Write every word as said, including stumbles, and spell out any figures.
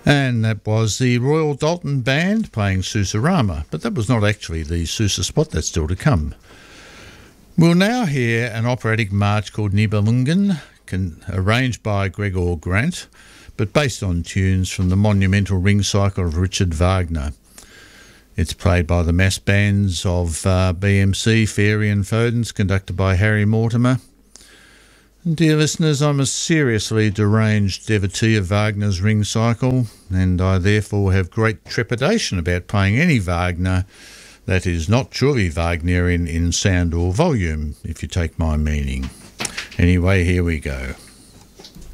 And that was the Royal Dalton Band playing Susurama, but that was not actually the Sousa spot, that's still to come. We'll now hear an operatic march called Nibelungen, can, arranged by Gregor Grant, but based on tunes from the monumental ring cycle of Richard Wagner. It's played by the mass bands of uh, B M C, Fairy and Fodens, conducted by Harry Mortimer. And dear listeners, I'm a seriously deranged devotee of Wagner's ring cycle, and I therefore have great trepidation about playing any Wagner that is not truly Wagnerian in sound or volume, if you take my meaning. Anyway, here we go.